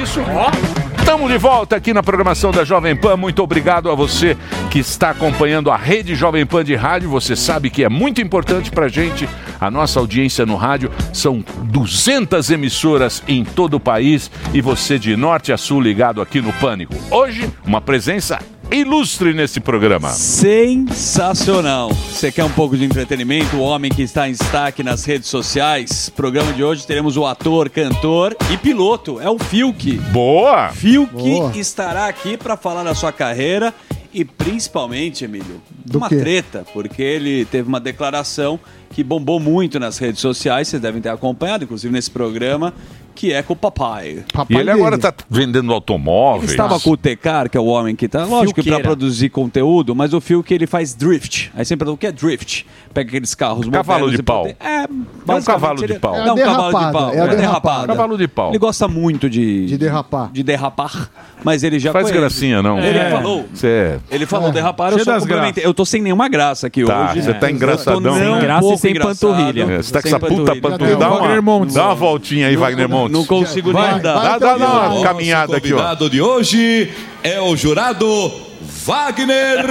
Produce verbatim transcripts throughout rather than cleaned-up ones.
isso? Ó. Estamos de volta aqui na programação da Jovem Pan. Muito obrigado a você que está acompanhando a rede Jovem Pan de rádio. Você sabe que é muito importante pra gente a nossa audiência no rádio. São duzentas emissoras em todo o país e você de norte a sul ligado aqui no Pânico. Hoje, uma presença ilustre nesse programa. Sensacional. Você quer um pouco de entretenimento? O homem que está em destaque nas redes sociais. Programa de hoje teremos o ator, cantor e piloto. É o Fiuk. Boa! Fiuk Boa. estará aqui para falar da sua carreira e principalmente, Emílio, de Do uma quê? treta, porque ele teve uma declaração que bombou muito nas redes sociais, vocês devem ter acompanhado, inclusive nesse programa, que é com o papai. Papai E ele agora dele. está vendendo automóveis. Ele estava com o Tecar, que é o homem que tá, lógico, para Fiuqueira. produzir conteúdo, mas o Fiuk ele faz drift. Aí sempre pergunta, o que é drift? Pega aqueles carros Cavalo modernos de e pau. poten- É, um cavalo de pau. É, É um a cavalo de derrapada, pau. é a derrapada. Cavalo de pau. Ele gosta muito de... De derrapar. De derrapar, mas ele já Faz conhece. gracinha, não. Ele É. falou. Você Ele falou É. derrapar, eu Cheio só das complementei. Eu tô sem nenhuma graça aqui Tá, hoje. você tá engraçadão. Eu tô Sem não graça e pouco sem engraçado. panturrilha. É, você tá com Sem essa puta panturrilha. panturrilha. Dá Wagner uma, Montes. dá uma voltinha aí, Wagner Montes. Não consigo Vai, nem dar. vai. Dá, dá, dá uma Nosso caminhada aqui, ó. convidado de hoje é o jurado Wagner.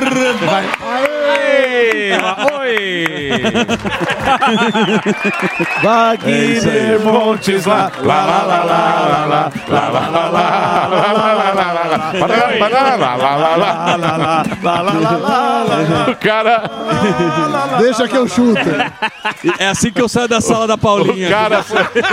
Oi! Wagner Montes lá, lá, lá, lá, lá, lá, lá, lá, lá, lá, lá, o cara, Deixa que eu chuto. É assim que eu saio da sala da Paulinha. o cara,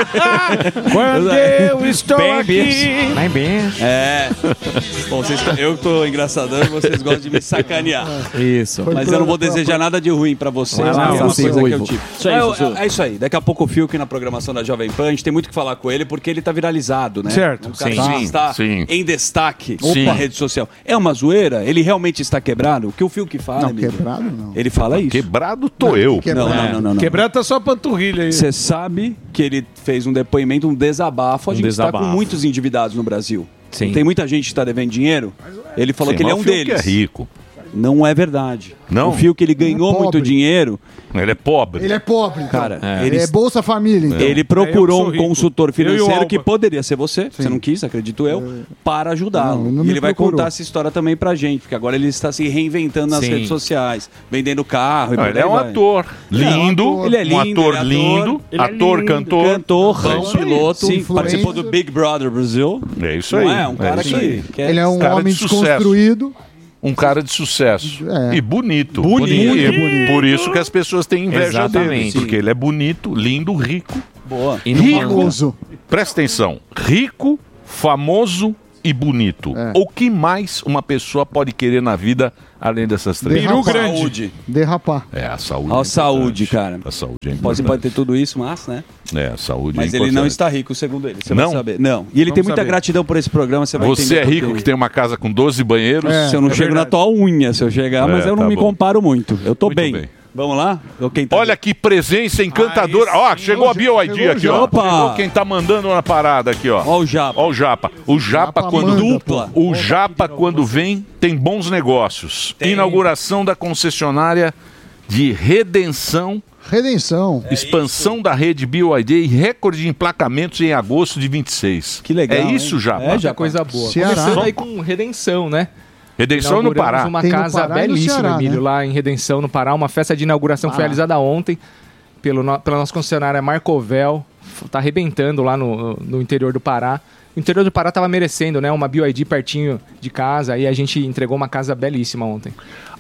Quando eu estou Bem, aqui. bicho. Bem, bem. É. Bom, vocês, eu tô engraçadão e vocês gostam de me sacanear. Isso. Foi Mas pro- eu não vou foi- desejar nada de ruim pra vocês. Vai lá, porque é uma Saci coisa que Ruivo. eu tive. Isso aí, é, Sussu. é, é isso aí. Daqui a pouco o Fiuk na programação da Jovem Pan. A gente tem muito que falar com ele porque ele tá viralizado, né? Certo. Um cara Sim. que está Sim. em destaque Sim. na rede social. É uma zoeira? Ele realmente está quebrado? O que o Fiuk fala, Não, amigo? quebrado não. Ele fala isso. quebrado tô eu. Quebrado. Não, não, não, não, não. Quebrado tá só a panturrilha aí. Você sabe que ele fez um depoimento, um desabafo. A Um gente está desabafo. com muitos endividados no Brasil. Sim. Tem muita gente que está devendo dinheiro. Ele falou Sim, que ele é mas um o Fiuk deles. é rico. Não é verdade. Não? O Fiuk ele ganhou Ele é muito pobre. dinheiro. Ele é pobre. Ele é pobre, então. Cara, Ele ele, é Bolsa Família, então. ele É, eu procurou que sou um rico. consultor Eu e o financeiro Alba. que poderia ser você. Você não quis, acredito eu, para ajudá-lo. Não, ele não E me ele vai procurou. contar essa história também pra gente, porque agora ele está se reinventando nas Sim. redes sociais, vendendo carro e Não, por ele é aí um vai. ator lindo, Ele é um lindo, ator ele é ator. lindo, Ele é ator, lindo. cantor. Cantor, É isso aí. piloto, sim, Influencer. participou do Big Brother Brasil. É isso Não aí. é? Um cara isso aí. que, que é Ele é um Cara homem de sucesso. desconstruído. Um cara de sucesso. É. E bonito. Bonito. E Muito bonito. por isso que as pessoas têm inveja Exatamente. dele. Porque ele é bonito, lindo, rico. boa. E no Rico. Famoso. Presta atenção. Rico, famoso e bonito. É. O que mais uma pessoa pode querer na vida além dessas três? Derrapar. Peru grande. Saúde. Derrapar. É, a saúde. A é saúde, importante. cara. A saúde é Pode, importante. pode ter tudo isso, mas, né? É, a saúde Mas é ele não importante. está rico, segundo ele. Você Não? vai saber. Não. E ele tem Vamos muita saber. gratidão por esse programa. Você vai Você entender é por rico quê. que tem uma casa com doze banheiros. É. Se eu não É chego verdade. na tua unha, se eu chegar, É, mas eu não tá me bom. comparo muito. Eu tô Muito bem. bem. Vamos lá? Eu, quem tá Olha que presença encantadora. Aí Ó, sim. chegou a B Y D Chegou aqui, o ó. Japa. Chegou quem tá mandando na parada aqui, ó. Ó o Japa. Ó o Japa. O Japa, Japa quando manda, dupla. O Japa quando vem tem bons negócios. Tem. Inauguração da concessionária de Redenção, Redenção. expansão da rede B Y D e recorde de emplacamentos em agosto de vinte e seis. Que legal. É isso, hein? Japa. É, Já Japa. coisa boa. Ceará. Começando aí com Redenção, né? Redenção no Inauguramos Pará. uma Tem no casa Pará e no belíssima, Ceará, Emílio, né? lá em Redenção, no Pará. Uma festa de inauguração foi Pará. realizada ontem pelo, no- pela nossa concessionária Marcovel. Tá arrebentando lá no, no interior do Pará. O interior do Pará tava merecendo, né? Uma B Y D pertinho de casa. E a gente entregou uma casa belíssima ontem.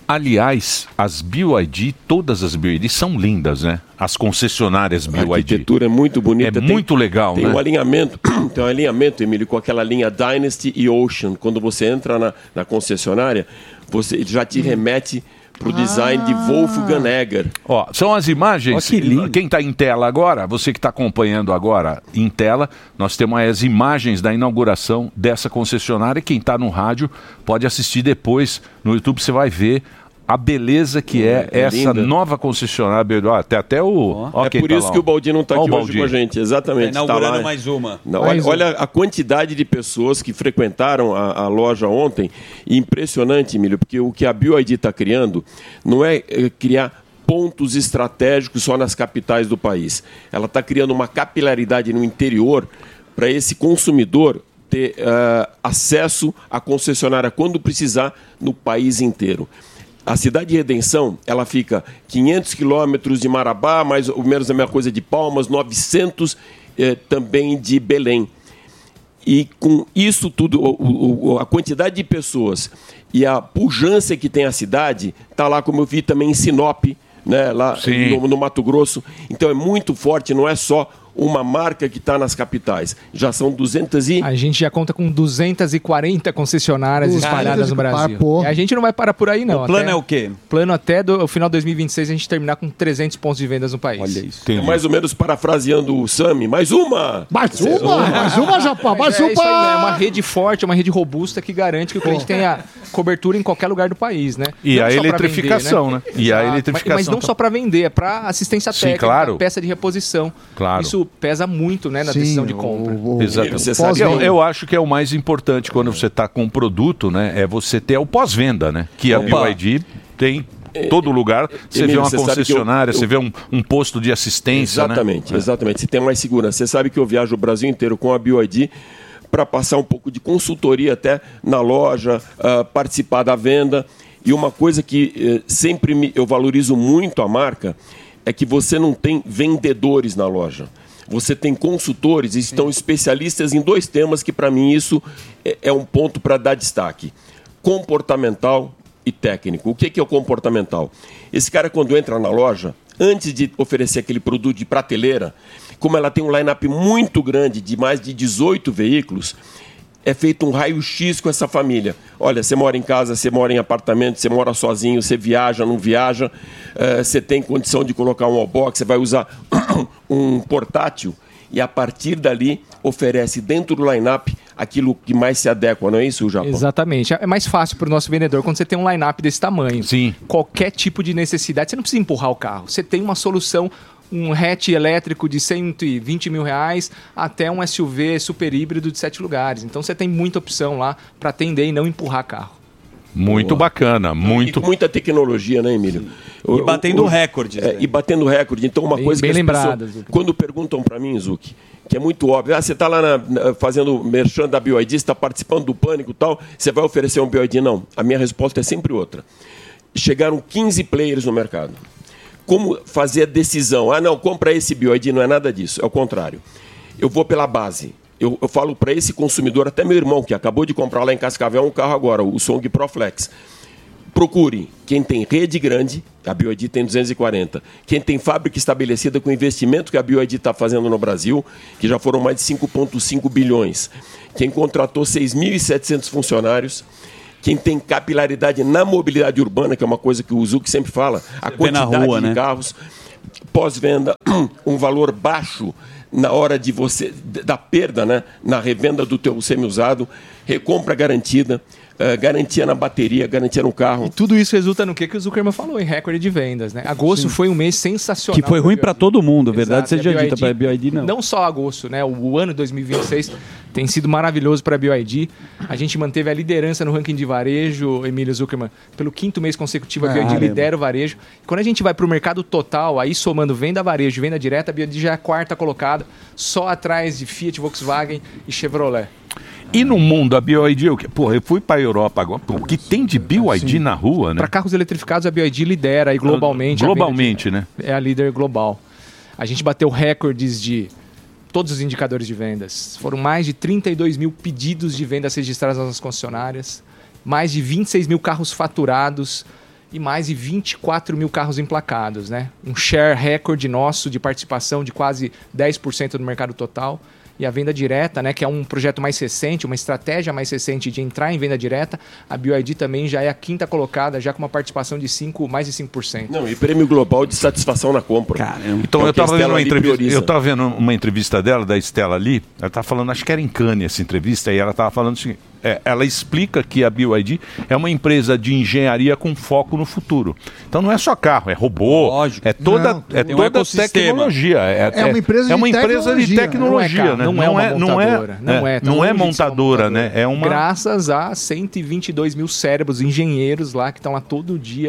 Aliás, as B Y D, todas as B Y D são lindas, né? As concessionárias B A Y D. arquitetura é muito bonita. É tem- muito legal, Tem né? um alinhamento, tem um alinhamento, Emílio, com aquela linha Dynasty e Ocean. Quando você entra na, na concessionária, você ele já te remete para o design de Wolfgang Egger. Ó, são as imagens. Ó, que lindo. Quem está em tela agora, você que está acompanhando agora em tela, nós temos aí as imagens da inauguração dessa concessionária. Quem está no rádio pode assistir depois no YouTube, você vai ver a beleza que é, É, é essa linda. nova concessionária. Ó, até, até o. ó É quem por tá isso lá, que ó. o Baldi não está Ó o aqui hoje Baldi. com a gente. Exatamente. Tá tá inaugurando lá. mais uma. Não, Mais olha, uma. olha a quantidade de pessoas que frequentaram a, a loja ontem. Impressionante, Emílio, porque o que a B Y D está criando não é, é criar pontos estratégicos só nas capitais do país. Ela está criando uma capilaridade no interior para esse consumidor ter uh, acesso à concessionária quando precisar no país inteiro. A cidade de Redenção, ela fica quinhentos quilômetros de Marabá, mais ou menos a mesma coisa de Palmas, novecentos eh, também de Belém. E com isso tudo, o, o, a quantidade de pessoas e a pujança que tem a cidade, está lá, como eu vi também em Sinop, né, lá no, no Mato Grosso. Então é muito forte, não é só uma marca que está nas capitais. Já são duzentas e... A gente já conta com duzentas e quarenta concessionárias espalhadas no Brasil. E a gente não vai parar por aí, não. O plano até, é o quê? Plano até do, o final de dois mil e vinte e seis a gente terminar com trezentos pontos de vendas no país. Olha isso. É mais ou menos parafraseando o Sami. Mais uma! Mais uma! Mais uma, Japão! Mais é, uma! Isso aí, né? É uma rede forte, é uma rede robusta que garante que o cliente tenha cobertura em qualquer lugar do país, né? E não a eletrificação, vender, né? né? E a eletrificação. Mas, mas não só para vender, é para assistência Sim, técnica, claro. peça de reposição. Claro. Isso pesa muito, né, na Sim, decisão de compra. o- o- Exatamente. Você sabe- Eu, eu acho que é o mais importante quando você está com um produto, né? É você ter o pós-venda, né? Que a Opa. B Y D tem em todo lugar. Você Emílio, vê uma você sabe que eu- concessionária, eu- você vê um, um posto de assistência, Exatamente, né? exatamente. Você tem mais segurança. Você sabe que eu viajo o Brasil inteiro com a B Y D para passar um pouco de consultoria até na loja, ah, participar da venda. E uma coisa que eh, sempre me- eu valorizo muito a marca é que você não tem vendedores na loja. Você tem consultores e estão especialistas em dois temas que, para mim, isso é, é um ponto para dar destaque. Comportamental e técnico. O que que é o comportamental? Esse cara, quando entra na loja, antes de oferecer aquele produto de prateleira, como ela tem um line-up muito grande, de mais de dezoito veículos, é feito um raio-x com essa família. Olha, você mora em casa, você mora em apartamento, você mora sozinho, você viaja, não viaja, eh, você tem condição de colocar um all-box, você vai usar um portátil e, a partir dali, oferece dentro do line-up aquilo que mais se adequa, não é isso, Japão? Exatamente. É mais fácil para o nosso vendedor quando você tem um line-up desse tamanho. Sim. Qualquer tipo de necessidade, você não precisa empurrar o carro. Você tem uma solução, um hatch elétrico de cento e vinte mil reais até um S U V super híbrido de sete lugares. Então você tem muita opção lá para atender e não empurrar carro. Muito Boa. bacana, muito. E com muita tecnologia, né, Emílio? E batendo recordes, É, né? E batendo recorde. Então, uma Bem- coisa bem que as lembrado, pessoas, Zucchi. quando perguntam para mim, Zucchi, que é muito óbvio, ah, você está lá na- na- fazendo merchan da B Y D, você está participando do Pânico e tal, você vai oferecer um B Y D? Não. A minha resposta é sempre outra. Chegaram quinze players no mercado. Como fazer a decisão? Ah, não, compra esse B Y D, não é nada disso. É o contrário. Eu vou pela base. Eu, eu falo para esse consumidor, até meu irmão, que acabou de comprar lá em Cascavel um carro agora, o Song Pro Flex. Procure quem tem rede grande, a B Y D tem duzentos e quarenta. Quem tem fábrica estabelecida com o investimento que a B Y D está fazendo no Brasil, que já foram mais de cinco vírgula cinco bilhões. Quem contratou seis mil e setecentos funcionários. Quem tem capilaridade na mobilidade urbana, que é uma coisa que o Zucchi sempre fala, a vê na quantidade rua, de né? carros, pós-venda, um valor baixo na hora de você da perda, né, na revenda do teu semi-usado, recompra garantida, eh, garantia na bateria, garantia no carro. E tudo isso resulta no que, que o Zuckerman falou, em recorde de vendas, né? Agosto foi um mês sensacional. Que foi ruim para todo mundo, verdade Exato, seja e a dita, para a B Y D não. Não só agosto, né? O ano dois mil e vinte e seis tem sido maravilhoso para a B Y D. A gente manteve a liderança no ranking de varejo, Emílio Zuckerman, pelo quinto mês consecutivo. A B Y D Caramba. lidera o varejo. Quando a gente vai para o mercado total, aí somando venda varejo e venda direta, a B Y D já é a quarta colocada, só atrás de Fiat, Volkswagen e Chevrolet. E no mundo, a B Y D, o que- porra, eu fui pra Europa agora, pô, o que tem de B Y D na rua, né? Para carros eletrificados, a B Y D lidera aí globalmente. a venda de- Globalmente, né? É a líder global. A gente bateu recordes de todos os indicadores de vendas. Foram mais de trinta e dois mil pedidos de vendas registrados nas nossas concessionárias, mais de vinte e seis mil carros faturados e mais de vinte e quatro mil carros emplacados, né? Um share recorde nosso de participação de quase dez por cento do mercado total. E a venda direta, né, que é um projeto mais recente, uma estratégia mais recente de entrar em venda direta, a B Y D também já é a quinta colocada, já com uma participação de cinco, mais de cinco por cento. Não, e prêmio global de satisfação na compra. Caramba. Então, É o eu que a estava vendo Stella uma ali entrevista, prioriza. eu tava vendo uma entrevista dela, da Estela ali, ela estava falando, acho que era em Cannes essa entrevista, e ela estava falando o seguinte, é, ela explica que a B Y D é uma empresa de engenharia com foco no futuro. Então não é só carro, é robô, Lógico. é toda, Não, é tem um toda ecossistema. tecnologia. É, É uma empresa é uma de empresa de tecnologia, tecnologia, não é, né? não é uma não é, montadora, não é, tá não é longe de ser uma montadora, né? montadora. É uma Graças a cento e vinte e dois mil cérebros, engenheiros lá, que estão lá todo dia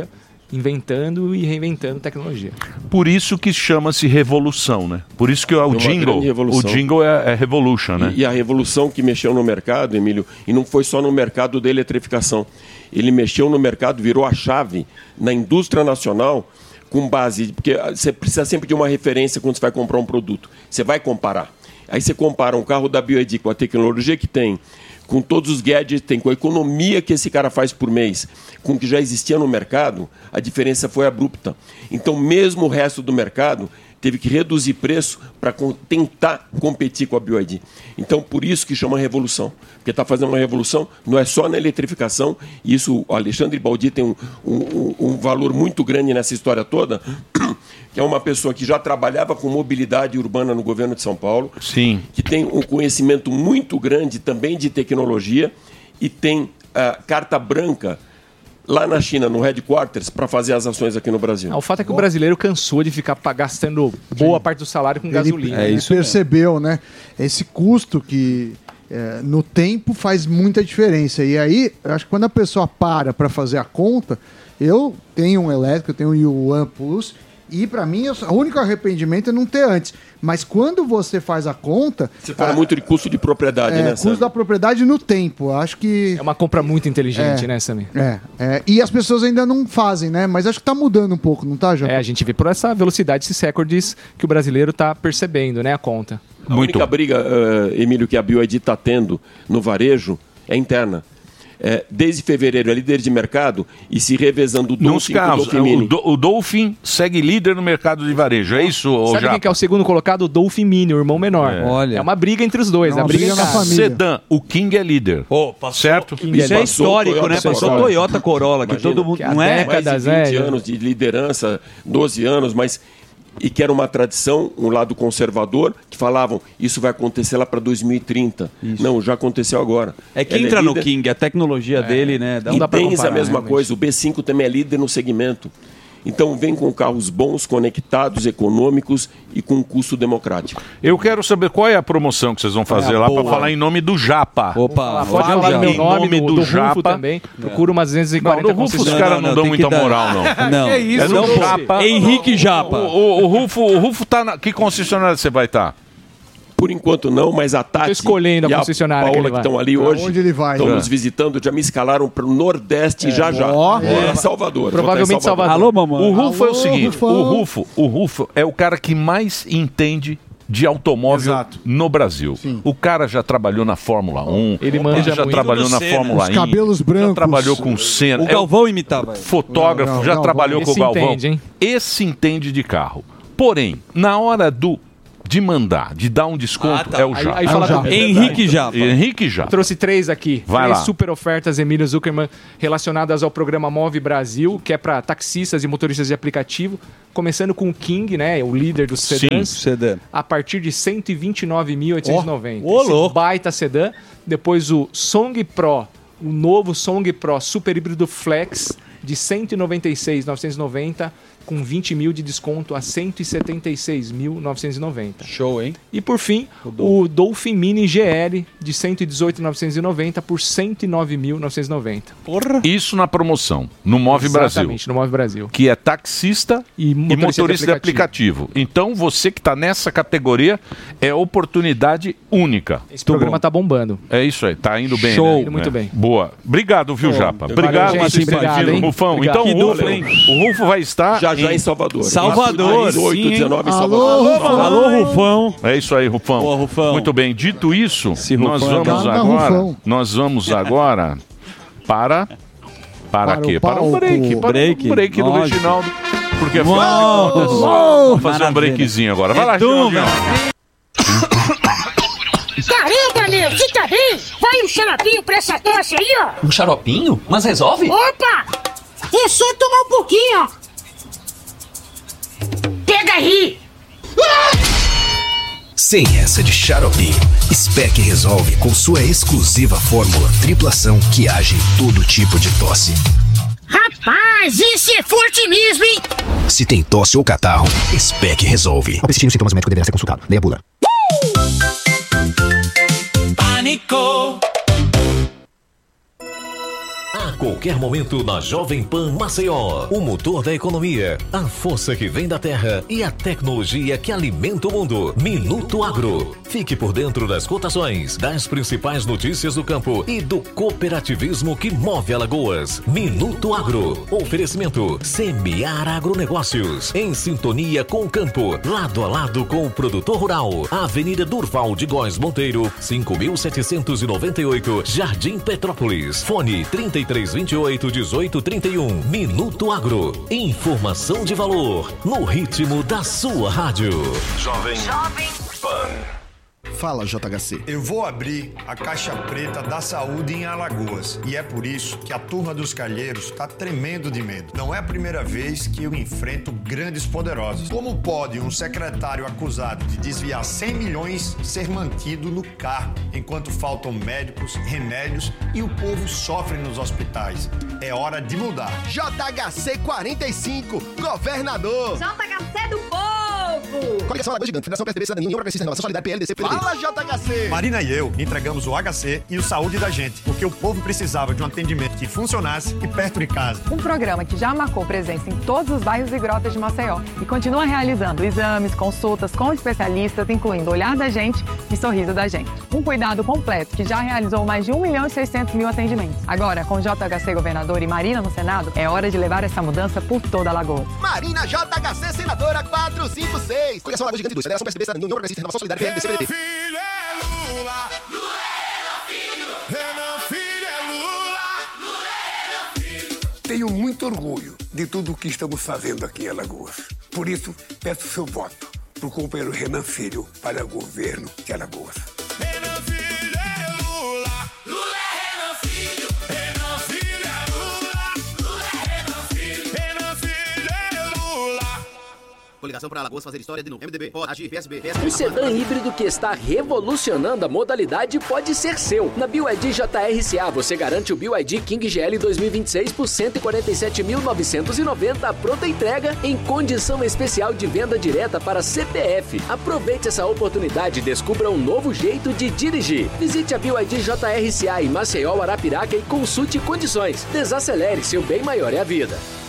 inventando e reinventando tecnologia. Por isso que chama-se revolução, né? Por isso que o jingle, o jingle é, é revolution, né? E, e a revolução que mexeu no mercado, Emílio, e não foi só no mercado da eletrificação. Ele mexeu no mercado, virou a chave na indústria nacional com base... Porque você precisa sempre de uma referência quando você vai comprar um produto. Você vai comparar. Aí você compara um carro da B Y D com a tecnologia que tem, com todos os gadgets que tem, com a economia que esse cara faz por mês, com o que já existia no mercado, a diferença foi abrupta. Então, mesmo o resto do mercado teve que reduzir preço para tentar competir com a B Y D. Então, por isso que chama revolução. Porque está fazendo uma revolução, não é só na eletrificação, e isso, o Alexandre Baldi tem um, um, um valor muito grande nessa história toda, que é uma pessoa que já trabalhava com mobilidade urbana no governo de São Paulo, Sim. que tem um conhecimento muito grande também de tecnologia e tem uh, carta branca lá na China, no headquarters, para fazer as ações aqui no Brasil. Ah, o fato é que o brasileiro cansou de ficar gastando boa Sim. parte do salário com ele, gasolina. Ele né? percebeu, né? Esse custo que é, no tempo faz muita diferença. E aí, eu acho que quando a pessoa para para fazer a conta, eu tenho um elétrico, eu tenho um Yuan Plus, e para mim, o único arrependimento é não ter antes. Mas quando você faz a conta... Você fala a, muito de custo de propriedade, é, né, custo Sammy? da propriedade no tempo. Acho que... É uma compra muito inteligente, é, né, Sammy? É, é. E as pessoas ainda não fazem, né? Mas acho que tá mudando um pouco, não tá, João? É, a gente vê por essa velocidade, esses recordes que o brasileiro tá percebendo, né, a conta. A muito. única briga, uh, Emílio, que a B Y D está tendo no varejo é interna. É, desde fevereiro é líder de mercado e se revezando o Dolphin com o Dolphin Mini. O, Do, o Dolphin segue líder no mercado de varejo, é isso? Sabe Japa? quem que é o segundo colocado? O Dolphin Mini, o irmão menor. É. Olha. É uma briga entre os dois, Não, a briga, briga na família. Sedã, o King é líder. Oh, passou, certo? King Isso é, é histórico, Toyota, né? Passou o Toyota Corolla, que Imagina, todo mundo... Que não é? Mais de vinte anos de liderança, doze anos, mas... E que era uma tradição, um lado conservador, que falavam, isso vai acontecer lá para dois mil e trinta. Isso. Não, já aconteceu agora. É que Ela entra é no King, a tecnologia é. dele, né? Dá, e Benz a mesma né, coisa, o B cinco também é líder no segmento. Então vem com carros bons, conectados, econômicos e com um custo democrático. Eu quero saber qual é a promoção que vocês vão fazer é lá para falar em nome do Japa. Opa, pode falar no meu nome, em nome do, do, do Japa Rufo também. Procura umas duzentas e quarenta não, no Rufo os caras não, não dão muita dar... moral, não. Não, é isso, é no não, Japa. Henrique Japa. O, o, o, Rufo, o Rufo tá na... Que concessionária você vai estar? Tá? Por enquanto não, mas a Tati escolhendo a e a concessionária Paola que, que estão ali hoje, onde ele vai, estão né? nos visitando, já me escalaram para o Nordeste é, já já. Ó, é. Salvador. Provavelmente Salvador. Alô, mamãe. O Rufo Alô, é o seguinte, Rufão. o Rufo, o Rufo é o cara que mais entende de automóvel Exato. no Brasil. Sim. O cara já trabalhou na Fórmula um, ele, manja ele já muito. trabalhou na Fórmula Os cabelos brancos. já trabalhou com Senna. O Galvão é imitava. Fotógrafo, não, não, já Galvão. trabalhou com o Esse Galvão. Entende, hein? Esse entende de carro. Porém, na hora do de mandar, de dar um desconto, ah, tá. é o Japa. Aí, aí fala Japa. do... Henrique Japa. Henrique Japa. Trouxe três aqui. Vai três lá. super ofertas Emílio Zuckerman relacionadas ao programa Move Brasil, que é para taxistas e motoristas de aplicativo. Começando com o King, né? O líder dos sedãs. Sim, sedã. A partir de cento e vinte e nove mil oitocentos e noventa. Ô, louco. Baita sedã. Depois o Song Pro, o novo Song Pro Super Híbrido Flex de cento e noventa e seis mil novecentos e noventa, com vinte mil de desconto a cento e setenta e seis mil novecentos e noventa. Show, hein? E por fim, o, o Dolphin Mini G L de cento e dezoito mil novecentos e noventa por cento e nove mil novecentos e noventa. Porra! Isso na promoção, no Move Brasil. Exatamente, no Move Brasil. Que é taxista E e motorista motorista, de de, aplicativo. Então, você que está nessa categoria, é oportunidade única. Esse programa tá bombando. É isso aí, tá indo bem, Show. né? Indo muito É. bem. Boa. Obrigado, viu, Japa? Obrigado, gente. Marcelo Obrigado, Santino, hein? Rufão. Obrigado. Então, Que o Rufo, dupla, hein? o Rufo vai estar Já já em Salvador. Salvador, oito, sim. dezenove em Alô, Salvador. Rufão. Alô, Rufão. É isso aí, Rufão. Boa, Rufão. Muito bem. Dito isso, Esse nós Rufão é vamos Calma, agora. Rufão. Nós vamos agora para. Para, Para quê? o Para um palco. break. Para Break. um break do Lógico. Reginaldo. Porque Uou. afinal de contas, Uou. vamos fazer um Maravilha. breakzinho agora. Vai É lá, tu, Reginaldo. Caramba, meu, você tá bem? Vai um xaropinho pra essa tosse aí, ó. Um xaropinho? Mas resolve? Opa! É só tomar um pouquinho, ó. Pega aí! Sem essa de xarope, Spec resolve com sua exclusiva fórmula triplação que age em todo tipo de tosse. Rapaz, esse é forte mesmo, hein? Se tem tosse ou catarro, Spec resolve. Ao persistir os sintomas, o médico deverá ser consultado. Leia a bula. Pânico. Ah, qualquer momento na Jovem Pan Maceió. O motor da economia, a força que vem da terra e a tecnologia que alimenta o mundo. Minuto Agro. Fique por dentro das cotações, das principais notícias do campo e do cooperativismo que move Alagoas. Minuto Agro. Oferecimento Semear Agronegócios. Em sintonia com o campo, lado a lado com o produtor rural. Avenida Durval de Góes Monteiro, cinco mil setecentos e noventa e oito, Jardim Petrópolis. Fone trinta e três vinte e oito, dezoito trinta e um. Minuto Agro. Informação de valor no ritmo da sua rádio. Jovem Jovem Pan. Fala, J H C. Eu vou abrir a Caixa Preta da Saúde em Alagoas. E é por isso que a turma dos calheiros está tremendo de medo. Não é a primeira vez que eu enfrento grandes poderosos. Como pode um secretário acusado de desviar cem milhões ser mantido no cargo, enquanto faltam médicos, remédios e o povo sofre nos hospitais? É hora de mudar. J H C quarenta e cinco, governador. J H C do povo. Coligação Alagoas Gigante, Federação P S D B, Cidadania, União Progressista, Renovação Solidária, P L D C, P L D. Fala, J H C. Marina e eu entregamos o H C e o Saúde da Gente, porque o povo precisava de um atendimento que funcionasse e perto de casa. Um programa que já marcou presença em todos os bairros e grotas de Maceió e continua realizando exames, consultas com especialistas, incluindo Olhar da Gente e Sorriso da Gente. Um cuidado completo que já realizou mais de um milhão e seiscentos mil atendimentos. Agora, com J H C governador e Marina no Senado, é hora de levar essa mudança por toda Alagoas. Marina J H C, senadora quatrocentos e cinquenta e seis. Coligação Alagoas Gigante, Federação P S D B, Cidadania, União Progressista, Renovação Solidária, P L D C, P L D. Filho é Lula, Lula é Renan Filho, Renan Filho é Lula, Lula é Renan Filho. Tenho muito orgulho de tudo o que estamos fazendo aqui em Alagoas. Por isso, peço seu voto para o companheiro Renan Filho para o governo de Alagoas. Renan Filho é Lula, Lula é Renan Filho, Renan Filho é Lula, Lula é Renan Filho, Renan Filho é Lula. Coligação para Alagoas fazer história de novo. M D B, pode agir, P S B, P S B. O sedã híbrido que está revolucionando a modalidade pode ser seu. Na B Y D J R C A você garante o B Y D King G L dois mil e vinte e seis por cento e quarenta e sete mil novecentos e noventa à pronta entrega em condição especial de venda direta para C P F. Aproveite essa oportunidade e descubra um novo jeito de dirigir. Visite a B Y D J R C A em Maceió, Arapiraca e consulte condições. Desacelere, seu bem maior é a vida.